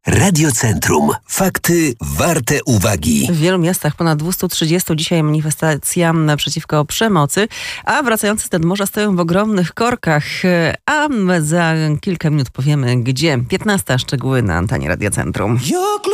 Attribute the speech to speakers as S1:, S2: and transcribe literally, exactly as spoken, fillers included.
S1: Radiocentrum. Fakty warte uwagi.
S2: W wielu miastach ponad dwieście trzydzieści dzisiaj manifestacja przeciwko przemocy, a wracający z nad morza stoją w ogromnych korkach. A za kilka minut powiemy gdzie. piętnasta szczegóły na antenie Radiocentrum.